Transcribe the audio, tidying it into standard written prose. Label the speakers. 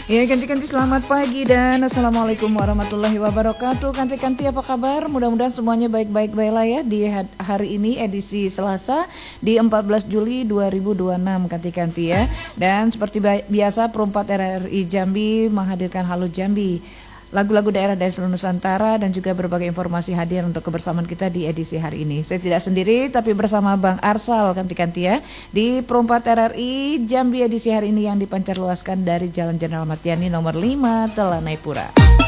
Speaker 1: Ya, Kanti-Kanti selamat pagi dan Assalamualaikum warahmatullahi wabarakatuh. Kanti-Kanti apa kabar? Mudah-mudahan semuanya baik-baik lah ya di hari ini edisi Selasa di 14 Juli 2026 Kanti-Kanti ya. Dan seperti biasa Perumpat RRI Jambi menghadirkan Halo Jambi, lagu-lagu daerah dari seluruh Nusantara dan juga berbagai informasi hadir untuk kebersamaan kita di edisi hari ini. Saya tidak sendiri tapi bersama Bang Arsal Kanti-Kanti ya di Perumpat RRI Jambi edisi hari ini yang dipancar luaskan dari Jalan Jenderal Ahmad Yani nomor 5 Telanai Pura.